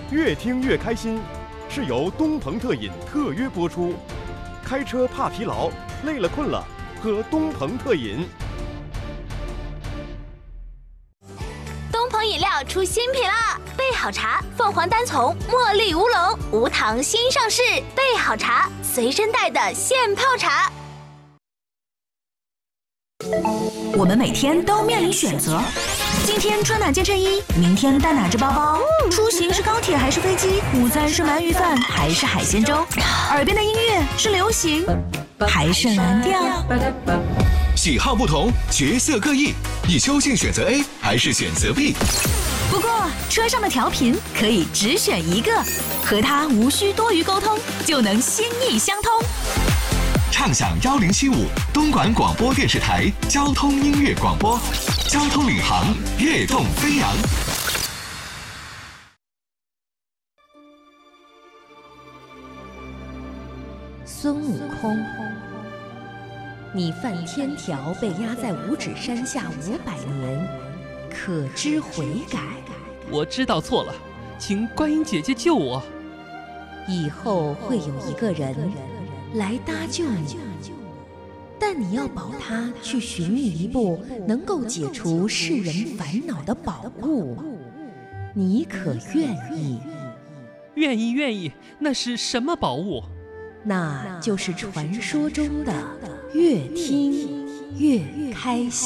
越听越开心，是由东鹏特饮特约播出。开车怕疲劳，累了困了，喝东鹏特饮。 东鹏饮料出新品啦！备好茶，凤凰单丛、茉莉乌龙、无糖新上市。备好茶，随身带的现泡茶。 我们每天都面临选择，今天穿哪件衬衣，明天带哪只包包，出行是高铁还是飞机，午餐是鳗鱼饭还是海鲜粥，耳边的音乐是流行还是蓝调。 喜好不同，角色各异，你究竟选择 A 还是选择 B？ 不过车上的调频可以只选一个，和它无需多余沟通，就能心意相通。 畅享1075东莞广播电视台交通音乐广播，交通领航，跃动飞扬。 孙悟空，你犯天条被压在五指山下500年，可知悔改？ 我知道错了，请观音姐姐救我。 以后会有一个人来搭救你，但你要保他去寻觅一部能够解除世人烦恼的宝物，你可愿意？ 愿意，愿意。那是什么宝物？ 那就是传说中的越听越开心。